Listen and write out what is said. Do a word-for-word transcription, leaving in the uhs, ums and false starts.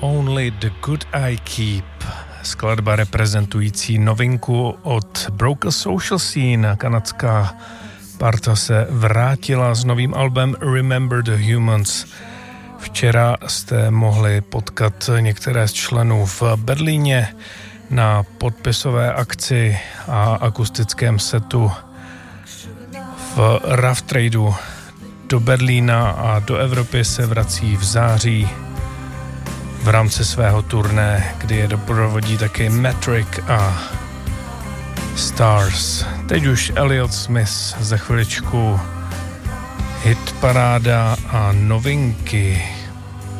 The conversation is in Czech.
Only the Good I Keep. Skladba reprezentující novinku od Broken Social Scene. Kanadská parta se vrátila s novým albem Remember the Humans. Včera jste mohli potkat některé z členů v Berlíně na podpisové akci a akustickém setu v Rough Tradeu. Do Berlína a do Evropy se vrací v září v rámci svého turné, kdy je doprovodí taky Metric a Stars. Teď už Elliott Smith, za chviličku hit paráda a novinky.